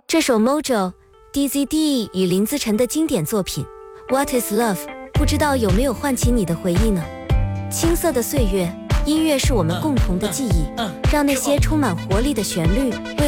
这首 Mojo DZD 与林子辰的经典作品 What is Love 不知道有没有唤起你的回忆呢？青涩的岁月，音乐是我们共同的记忆，让那些充满活力的旋律为